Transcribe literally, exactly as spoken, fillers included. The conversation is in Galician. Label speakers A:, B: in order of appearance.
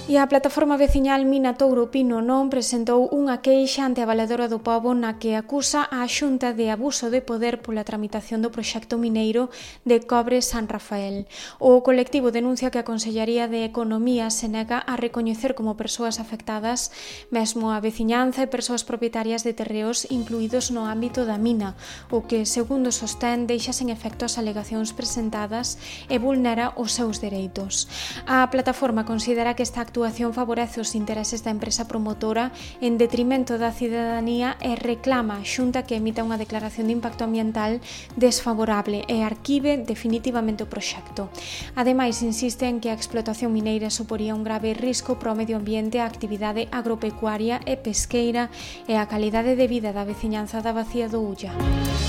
A: E a plataforma veciñal Mina Touro Pino Non presentou unha queixa ante a Valedora do Pobo na que acusa a Xunta de abuso de poder pola tramitación do proxecto mineiro de Cobre San Rafael. O colectivo denuncia que a Consellaría de Economía se nega a recoñecer como persoas afectadas mesmo a veciñanza e persoas propietarias de terreos incluídos no ámbito da mina, o que, segundo sostén, deixa sen efecto as alegacións presentadas e vulnera os seus dereitos. A plataforma considera que esta actuación favorece os intereses da empresa promotora en detrimento da cidadanía e reclama a Xunta que emita unha declaración de impacto ambiental desfavorable e arquive definitivamente o proxecto. Ademais, insiste en que a explotación mineira suporía un grave risco para o medio ambiente, a actividade agropecuaria e pesqueira e a calidade de vida da veciñanza da Bacía do Ulla.